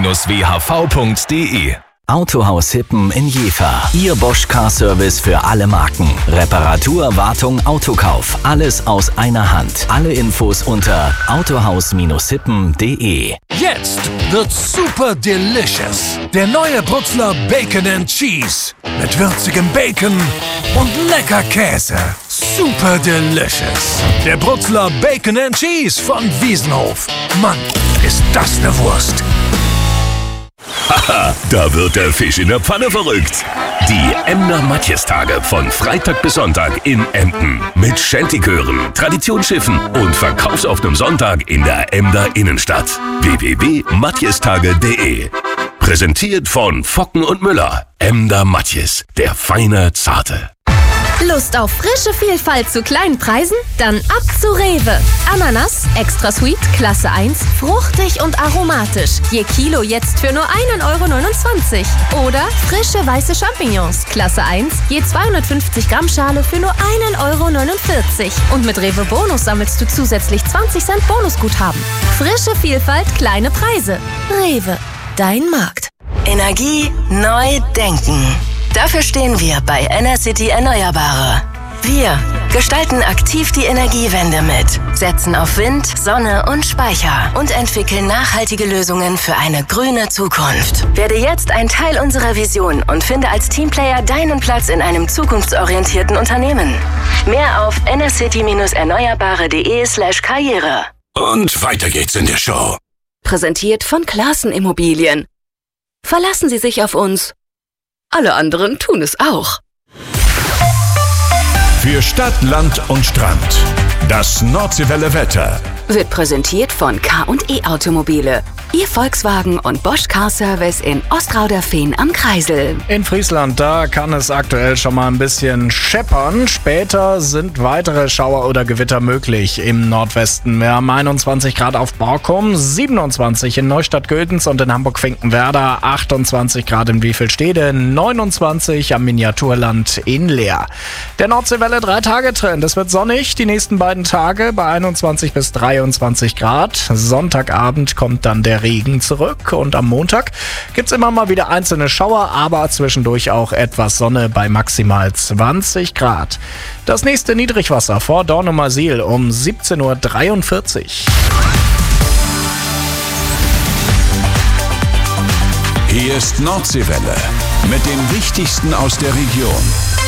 auto-hause-whv.de. Autohaus Hippen in Jever. Ihr Bosch Car Service für alle Marken. Reparatur, Wartung, Autokauf. Alles aus einer Hand. Alle Infos unter autohaus-hippen.de. Jetzt wird's super delicious. Der neue Brutzler Bacon and Cheese. Mit würzigem Bacon und lecker Käse. Super delicious. Der Brutzler Bacon and Cheese von Wiesenhof. Mann, ist das eine Wurst. Haha, da wird der Fisch in der Pfanne verrückt. Die Emder Matjestage von Freitag bis Sonntag in Emden. Mit Shantychören, Traditionsschiffen und verkaufsoffenem Sonntag in der Emder Innenstadt. www.matjestage.de. Präsentiert von Focken und Müller. Emder Matjes, der feine Zarte. Lust auf frische Vielfalt zu kleinen Preisen? Dann ab zu Rewe. Ananas, extra sweet, Klasse 1, fruchtig und aromatisch. Je Kilo jetzt für nur 1,29 €. Oder frische weiße Champignons, Klasse 1, je 250 Gramm Schale für nur 1,49 €. Und mit Rewe Bonus sammelst du zusätzlich 20 Cent Bonusguthaben. Frische Vielfalt, kleine Preise. Rewe, dein Markt. Energie neu denken. Dafür stehen wir bei Enercity Erneuerbare. Wir gestalten aktiv die Energiewende mit, setzen auf Wind, Sonne und Speicher und entwickeln nachhaltige Lösungen für eine grüne Zukunft. Werde jetzt ein Teil unserer Vision und finde als Teamplayer deinen Platz in einem zukunftsorientierten Unternehmen. Mehr auf enercity-erneuerbare.de/karriere. Und weiter geht's in der Show. Präsentiert von Classen Immobilien. Verlassen Sie sich auf uns. Alle anderen tun es auch. Für Stadt, Land und Strand. Das Nordseewelle Wetter Wird präsentiert von K&E Automobile. Ihr Volkswagen und Bosch Car Service in Ostrauderfehn am Kreisel. In Friesland, da kann es aktuell schon mal ein bisschen scheppern. Später sind weitere Schauer oder Gewitter möglich im Nordwesten. Wir haben 21 Grad auf Borkum, 27 in Neustadt-Gültens und in Hamburg-Finkenwerder, 28 Grad in Wiefelstede, 29 am Miniaturland in Leer. Der Nordseewelle 3-Tage-Trend. Es wird sonnig die nächsten beiden Tage bei 21 bis 23 Grad. Sonntagabend kommt dann der Regen zurück und am Montag gibt's immer mal wieder einzelne Schauer, aber zwischendurch auch etwas Sonne bei maximal 20 Grad. Das nächste Niedrigwasser vor Dornumersiel um 17:43 Uhr. Hier ist Nordseewelle mit dem Wichtigsten aus der Region.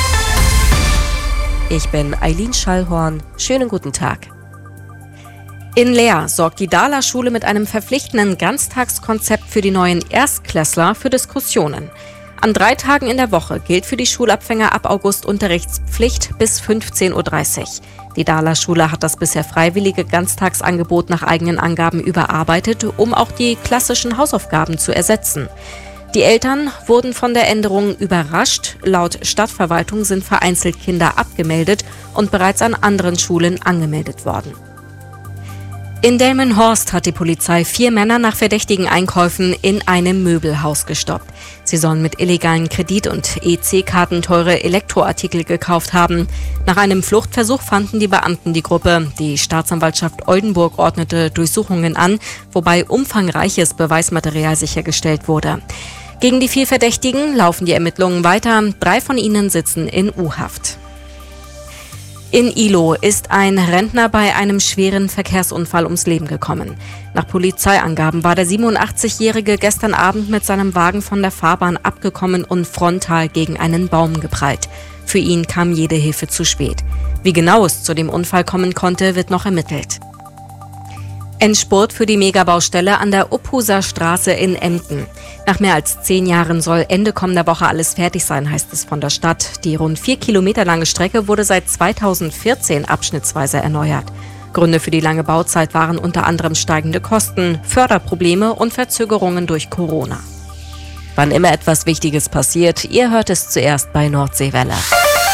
Ich bin Eileen Schallhorn. Schönen guten Tag. In Leer sorgt die Dahler-Schule mit einem verpflichtenden Ganztagskonzept für die neuen Erstklässler für Diskussionen. An 3 Tagen in der Woche gilt für die Schulabfänger ab August Unterrichtspflicht bis 15:30 Uhr. Die Dahler-Schule hat das bisher freiwillige Ganztagsangebot nach eigenen Angaben überarbeitet, um auch die klassischen Hausaufgaben zu ersetzen. Die Eltern wurden von der Änderung überrascht. Laut Stadtverwaltung sind vereinzelt Kinder abgemeldet und bereits an anderen Schulen angemeldet worden. In Delmenhorst hat die Polizei 4 Männer nach verdächtigen Einkäufen in einem Möbelhaus gestoppt. Sie sollen mit illegalen Kredit- und EC-Karten teure Elektroartikel gekauft haben. Nach einem Fluchtversuch fanden die Beamten die Gruppe. Die Staatsanwaltschaft Oldenburg ordnete Durchsuchungen an, wobei umfangreiches Beweismaterial sichergestellt wurde. Gegen die 4 Verdächtigen laufen die Ermittlungen weiter. 3 von ihnen sitzen in U-Haft. In Ihlow ist ein Rentner bei einem schweren Verkehrsunfall ums Leben gekommen. Nach Polizeiangaben war der 87-Jährige gestern Abend mit seinem Wagen von der Fahrbahn abgekommen und frontal gegen einen Baum geprallt. Für ihn kam jede Hilfe zu spät. Wie genau es zu dem Unfall kommen konnte, wird noch ermittelt. Endspurt für die Megabaustelle an der Uphuser Straße in Emden. Nach mehr als 10 Jahren soll Ende kommender Woche alles fertig sein, heißt es von der Stadt. Die rund 4 Kilometer lange Strecke wurde seit 2014 abschnittsweise erneuert. Gründe für die lange Bauzeit waren unter anderem steigende Kosten, Förderprobleme und Verzögerungen durch Corona. Wann immer etwas Wichtiges passiert, ihr hört es zuerst bei Nordseewelle.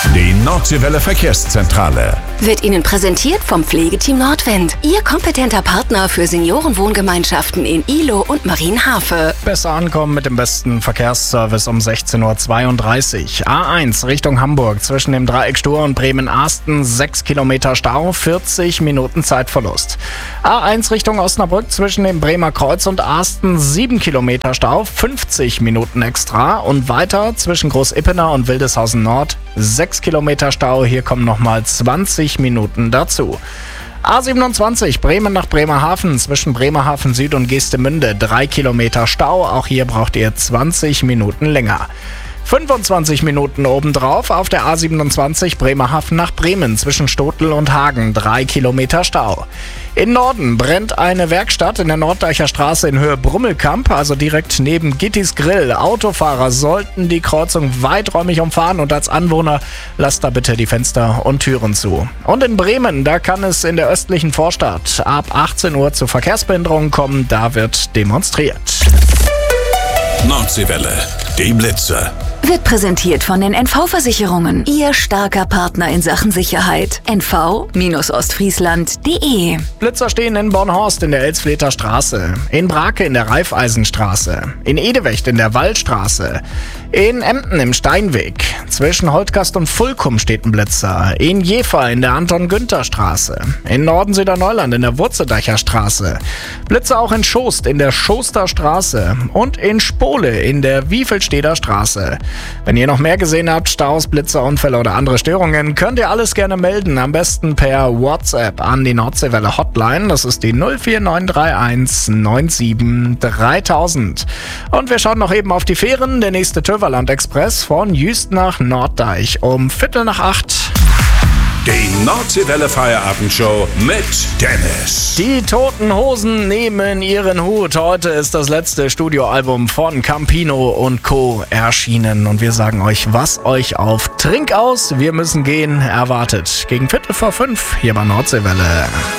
Die Nordseewelle Verkehrszentrale Wird Ihnen präsentiert vom Pflegeteam Nordwind. Ihr kompetenter Partner für Seniorenwohngemeinschaften in Ihlow und Marienhafe. Besser ankommen mit dem besten Verkehrsservice um 16.32 Uhr. A1 Richtung Hamburg zwischen dem Dreieck Stur und Bremen-Arsten 6 Kilometer Stau, 40 Minuten Zeitverlust. A1 Richtung Osnabrück zwischen dem Bremer Kreuz und Arsten 7 Kilometer Stau, 50 Minuten extra. Und weiter zwischen Groß-Ippener und Wildeshausen Nord 6 Kilometer Stau. Hier kommen nochmal 20 Minuten dazu. A27 Bremen nach Bremerhaven zwischen Bremerhaven Süd und Geestemünde 3 Kilometer Stau. Auch hier braucht ihr 20 Minuten länger. 25 Minuten obendrauf auf der A27 Bremerhaven nach Bremen zwischen Stotel und Hagen 3 Kilometer Stau. Im Norden brennt eine Werkstatt in der Norddeicher Straße in Höhe Brummelkamp, also direkt neben Gittis Grill. Autofahrer sollten die Kreuzung weiträumig umfahren und als Anwohner lasst da bitte die Fenster und Türen zu. Und in Bremen, da kann es in der östlichen Vorstadt ab 18 Uhr zu Verkehrsbehinderungen kommen, da wird demonstriert. Nordseewelle, die Blitze. Wird präsentiert von den NV-Versicherungen. Ihr starker Partner in Sachen Sicherheit. nv-ostfriesland.de. Blitzer stehen in Bornhorst in der Elsfleter Straße, in Brake in der Raiffeisenstraße, in Edewecht in der Wallstraße, in Emden im Steinweg, zwischen Holtgast und Fulkum steht ein Blitzer, in Jever in der Anton-Günther-Straße, in Norden-Süderneuland in der Wurzeldeicher Straße, Blitzer auch in Schost in der Schoster Straße und in Spole in der Wiefelsteder Straße. Wenn ihr noch mehr gesehen habt, Staus, Blitzer, Unfälle oder andere Störungen, könnt ihr alles gerne melden. Am besten per WhatsApp an die Nordseewelle Hotline. Das ist die 04931 97 3000. Und wir schauen noch eben auf die Fähren. Der nächste Töverland Express von Jüst nach Norddeich um 7:45. Die Nordseewelle Feierabendshow mit Dennis. Die Toten Hosen nehmen ihren Hut. Heute ist das letzte Studioalbum von Campino und Co. erschienen. Und wir sagen euch, was euch auf Trink aus, wir müssen gehen erwartet. Gegen 4:45 hier bei Nordseewelle.